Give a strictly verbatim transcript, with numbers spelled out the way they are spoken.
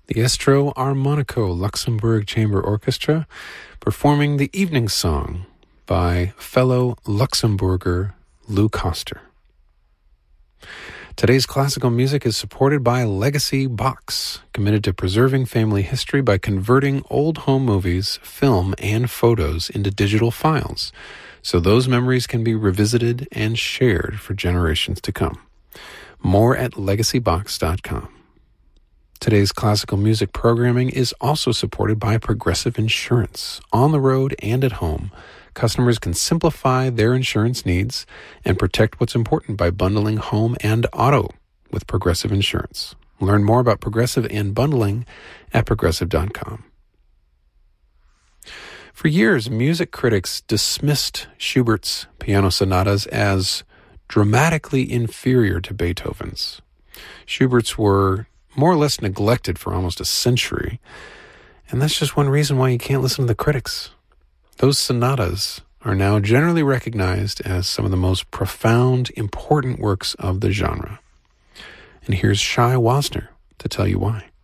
the Estro Armonico Luxembourg Chamber Orchestra, performing the evening song by fellow Luxembourger Lou Koster. Today's classical music is supported by Legacy Box, committed to preserving family history by converting old home movies, film, and photos into digital files, so those memories can be revisited and shared for generations to come. More at legacy box dot com. Today's classical music programming is also supported by Progressive Insurance. On the road and at home, customers can simplify their insurance needs and protect what's important by bundling home and auto with Progressive Insurance. Learn more about Progressive and bundling at progressive dot com. For years, music critics dismissed Schubert's piano sonatas as dramatically inferior to Beethoven's. Schubert's were more or less neglected for almost a century, and that's just one reason why you can't listen to the critics. Those sonatas are now generally recognized as some of the most profound, important works of the genre. And here's Shai Wasner to tell you why.